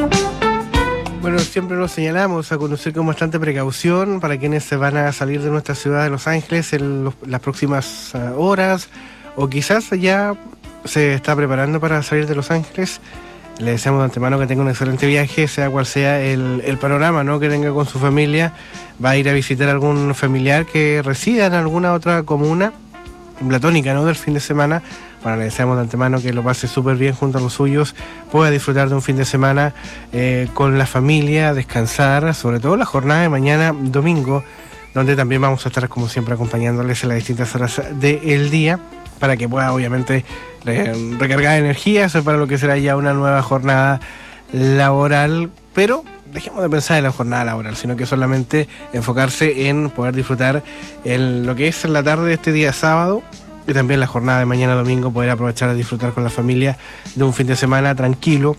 Bueno, siempre nos señalamos a conducir con bastante precaución para quienes se van a salir de nuestra ciudad de Los Ángeles en las próximas horas, o quizás ya se está preparando para salir de Los Ángeles. Le deseamos de antemano que tenga un excelente viaje, sea cual sea el panorama, ¿no?, que tenga con su familia. Va a ir a visitar a algún familiar que resida en alguna otra comuna, la tónica, ¿no?, del fin de semana. Bueno, le deseamos de antemano que lo pase súper bien junto a los suyos, pueda disfrutar de un fin de semana con la familia, descansar, sobre todo la jornada de mañana domingo, donde también vamos a estar como siempre acompañándoles en las distintas horas del día, para que pueda obviamente recargar energías para lo que será ya una nueva jornada laboral. Pero dejemos de pensar en la jornada laboral, sino que solamente enfocarse en poder disfrutar en lo que es en la tarde de este día sábado, y también la jornada de mañana domingo, poder aprovechar a disfrutar con la familia de un fin de semana tranquilo,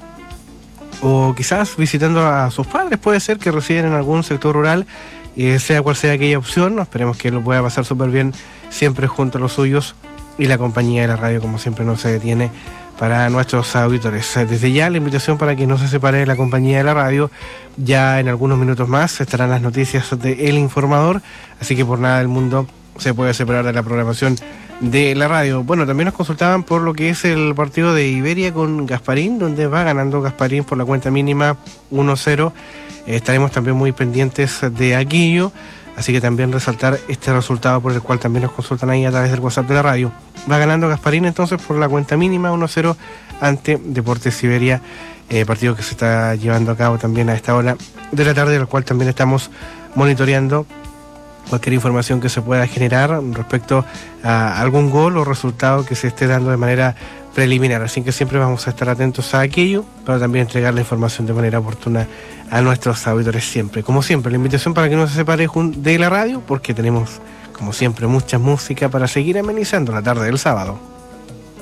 o quizás visitando a sus padres, puede ser, que residen en algún sector rural, y sea cual sea aquella opción, esperemos que lo pueda pasar súper bien siempre junto a los suyos, y la compañía de la radio, como siempre, no se detiene para nuestros auditores. Desde ya la invitación para que no se separe de la compañía de la radio. Ya en algunos minutos más estarán las noticias de El Informador, así que por nada del mundo se puede separar de la programación de la radio. Bueno, también nos consultaban por lo que es el partido de Iberia con Gasparín, donde va ganando Gasparín por la cuenta mínima 1-0. Estaremos también muy pendientes de aquello, así que también resaltar este resultado por el cual también nos consultan ahí a través del WhatsApp de la radio. Va ganando Gasparín entonces por la cuenta mínima 1-0 ante Deportes Iberia, partido que se está llevando a cabo también a esta hora de la tarde, el cual también estamos monitoreando cualquier información que se pueda generar respecto a algún gol o resultado que se esté dando de manera preliminar. Así que siempre vamos a estar atentos a aquello, para también entregar la información de manera oportuna a nuestros auditores siempre. Como siempre, la invitación para que no se separe de la radio, porque tenemos, como siempre, mucha música para seguir amenizando la tarde del sábado.